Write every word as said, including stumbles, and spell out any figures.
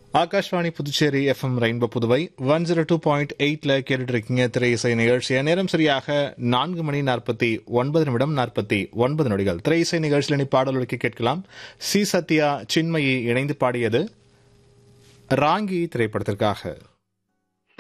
Akashvani Puducherry FM rainbow Puduvai one zero two point எயிட்ல கேட்டுட்டு இருக்கீங்க திரை இசை நிகழ்ச்சியை. நேரம் சரியாக நான்கு மணி நாற்பத்தி ஒன்பது நிமிடம் நாற்பத்தி ஒன்பது நொடிகள். திரை இசை நிகழ்ச்சியில் நீ பாடல்களுக்கு கேட்கலாம். சி சத்யா சின்மயி இணைந்து பாடியது ராங்கி திரைப்படத்திற்காக.